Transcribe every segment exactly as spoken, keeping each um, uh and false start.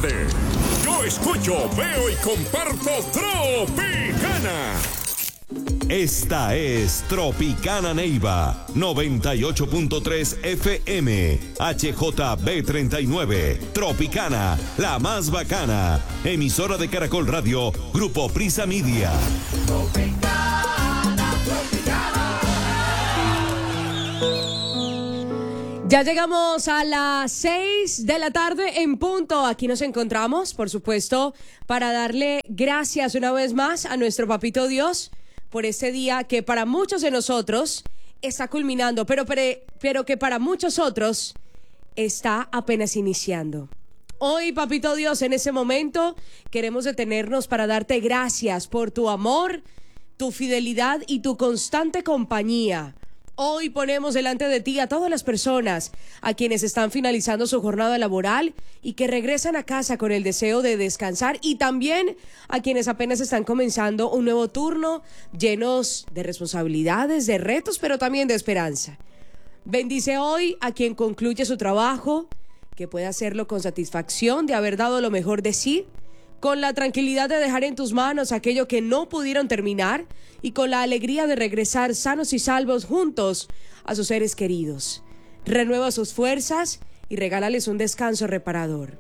tarde. Yo escucho, veo y comparto Tropicana. Esta es Tropicana Neiva, noventa y ocho punto tres F M, H J B treinta y nueve, Tropicana, la más bacana, emisora de Caracol Radio, Grupo Prisa Media. Tropicana, Tropicana. Ya llegamos a las seis de la tarde en punto. Aquí nos encontramos, por supuesto, para darle gracias una vez más a nuestro Papito Dios por este día que para muchos de nosotros está culminando, pero, pero, pero que para muchos otros está apenas iniciando. Hoy, Papito Dios, en ese momento queremos detenernos para darte gracias por tu amor, tu fidelidad y tu constante compañía. Hoy ponemos delante de ti a todas las personas a quienes están finalizando su jornada laboral y que regresan a casa con el deseo de descansar, y también a quienes apenas están comenzando un nuevo turno llenos de responsabilidades, de retos, pero también de esperanza. Bendice hoy a quien concluye su trabajo, que pueda hacerlo con satisfacción de haber dado lo mejor de sí, con la tranquilidad de dejar en tus manos aquello que no pudieron terminar y con la alegría de regresar sanos y salvos juntos a sus seres queridos. Renueva sus fuerzas y regálales un descanso reparador.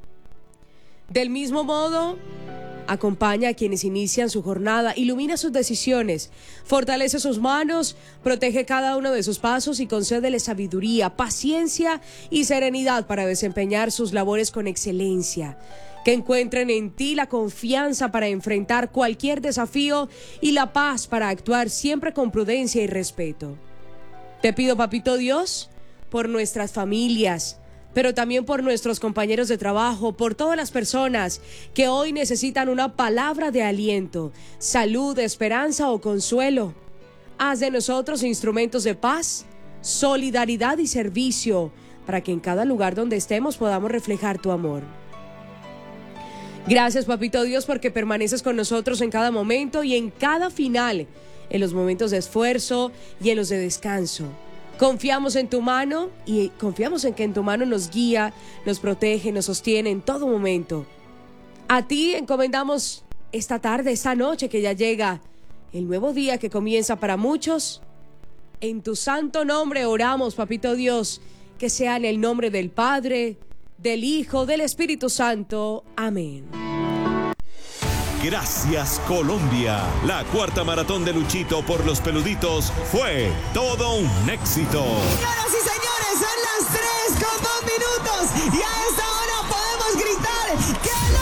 Del mismo modo, acompaña a quienes inician su jornada, ilumina sus decisiones, fortalece sus manos, protege cada uno de sus pasos y concédele sabiduría, paciencia y serenidad para desempeñar sus labores con excelencia. Que encuentren en ti la confianza para enfrentar cualquier desafío y la paz para actuar siempre con prudencia y respeto. Te pido, Papito Dios, por nuestras familias, pero también por nuestros compañeros de trabajo, por todas las personas que hoy necesitan una palabra de aliento, salud, esperanza o consuelo. Haz de nosotros instrumentos de paz, solidaridad y servicio, para que en cada lugar donde estemos podamos reflejar tu amor. Gracias, Papito Dios, porque permaneces con nosotros en cada momento y en cada final, en los momentos de esfuerzo y en los de descanso. Confiamos en tu mano y confiamos en que en tu mano nos guía, nos protege, nos sostiene en todo momento. A ti encomendamos esta tarde, esta noche que ya llega, el nuevo día que comienza para muchos. En tu santo nombre oramos, Papito Dios, que sea en el nombre del Padre, del Hijo, del Espíritu Santo. Amén. Gracias, Colombia. La cuarta maratón de Luchito por los Peluditos fue todo un éxito. Señoras y señores, son las tres con dos minutos y a esta hora podemos gritar que lo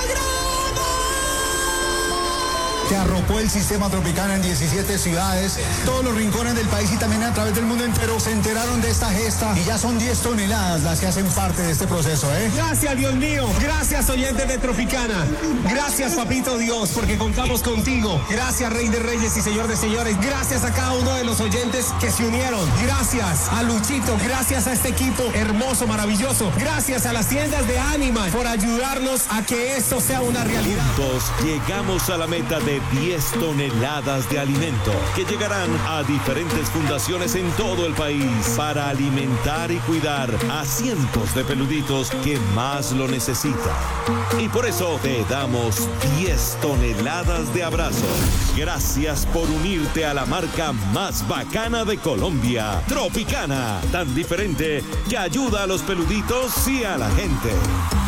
logramos. Que arropó el sistema Tropicana en diecisiete ciudades, todos los rincones del país y también a través del mundo entero se enteraron de esta gesta y ya son diez toneladas las que hacen parte de este proceso, ¿eh? Gracias, Dios mío. Gracias, oyentes de Tropicana. Gracias, Papito Dios, porque contamos contigo. Gracias, Rey de Reyes y Señor de Señores. Gracias a cada uno de los oyentes que se unieron. Gracias a Luchito. Gracias a este equipo hermoso, maravilloso. Gracias a las tiendas de Animal por ayudarnos a que esto sea una realidad. Juntos llegamos a la meta de diez toneladas de alimento que llegarán a diferentes fundaciones en todo el país para alimentar y cuidar a cientos de peluditos que más lo necesitan. Y por eso te damos diez toneladas de abrazos. Gracias por unirte a la marca más bacana de Colombia, Tropicana, tan diferente que ayuda a los peluditos y a la gente.